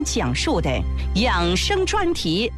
讲述的养生专题。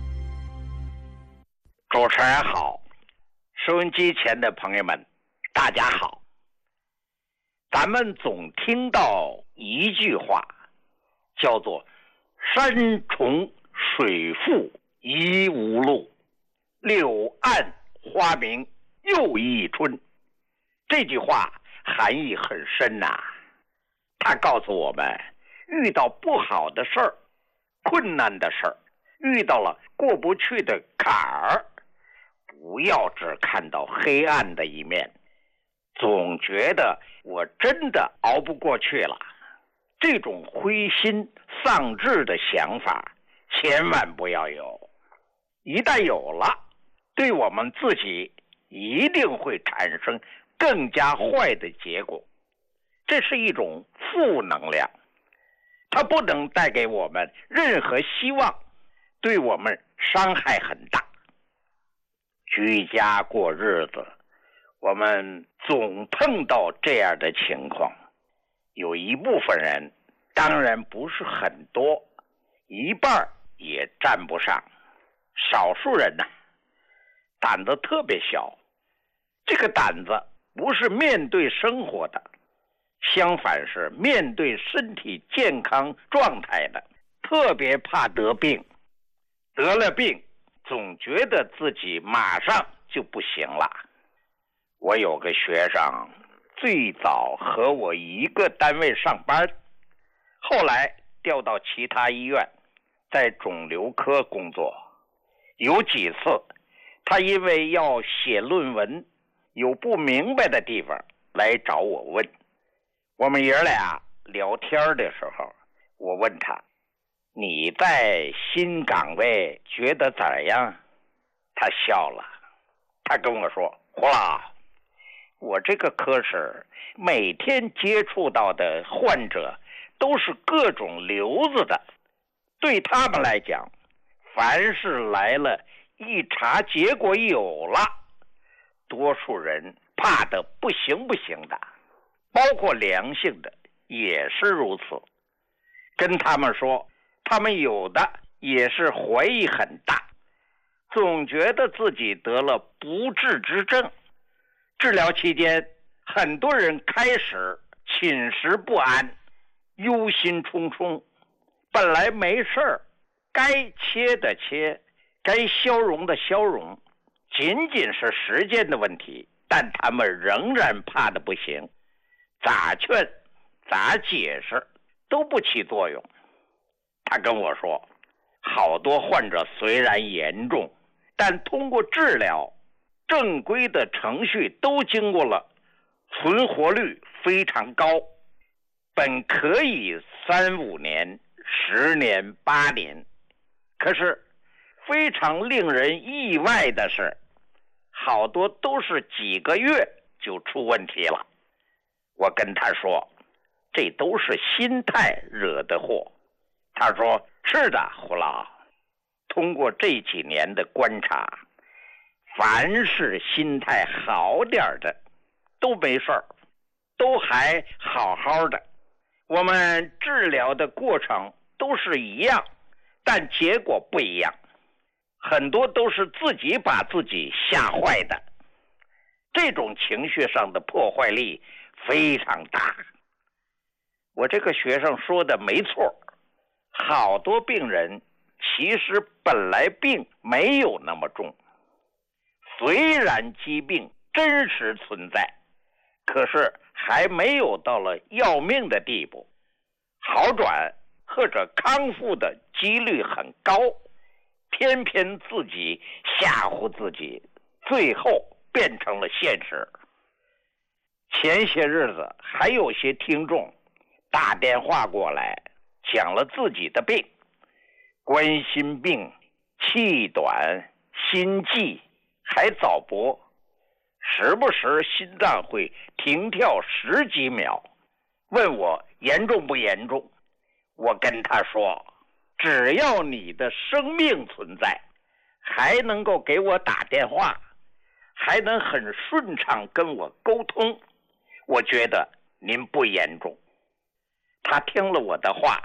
主持人好，收音机前的朋友们大家好。咱们总听到一句话叫做山重水复疑无路，柳暗花明又一春。这句话含义很深呐，它告诉我们，遇到不好的事儿、困难的事儿，遇到了过不去的坎儿，不要只看到黑暗的一面，总觉得我真的熬不过去了。这种灰心丧志的想法千万不要有，一旦有了，对我们自己一定会产生更加坏的结果。这是一种负能量，它不能带给我们任何希望，对我们伤害很大。居家过日子，我们总碰到这样的情况，有一部分人，当然不是很多，一半也占不上，少数人呢，胆子特别小，这个胆子不是面对生活的，相反是面对身体健康状态的，特别怕得病，得了病总觉得自己马上就不行了。我有个学生，最早和我一个单位上班，后来调到其他医院，在肿瘤科工作。有几次他因为要写论文，有不明白的地方来找我问。我们爷俩聊天的时候，我问他，你在新岗位觉得怎样？他笑了，他跟我说，胡老，我这个科室每天接触到的患者都是各种瘤子的，对他们来讲，凡是来了一查结果有了，多数人怕得不行不行的，包括良性的也是如此。跟他们说，他们有的也是怀疑很大，总觉得自己得了不治之症。治疗期间，很多人开始寝食不安，忧心忡忡，本来没事儿，该切的切，该消融的消融，仅仅是时间的问题，但他们仍然怕得不行，咋劝咋解释都不起作用。他跟我说，好多患者虽然严重，但通过治疗，正规的程序都经过了，存活率非常高，本可以3-5年、10年、8年，可是非常令人意外的是，好多都是几个月就出问题了。我跟他说，这都是心态惹的祸。他说，是的，胡老，通过这几年的观察，凡是心态好点的都没事儿，都还好好的。我们治疗的过程都是一样，但结果不一样，很多都是自己把自己吓坏的。这种情绪上的破坏力非常大。我这个学生说的没错，好多病人其实本来病没有那么重，虽然疾病真实存在，可是还没有到了要命的地步，好转或者康复的几率很高，偏偏自己吓唬自己，最后变成了现实。前些日子还有些听众打电话过来，讲了自己的病，冠心病、气短、心悸，还早搏，时不时心脏会停跳10几秒，问我严重不严重。我跟他说，只要你的生命存在，还能够给我打电话，还能很顺畅跟我沟通，我觉得您不严重。他听了我的话，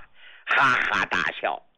哈哈大笑。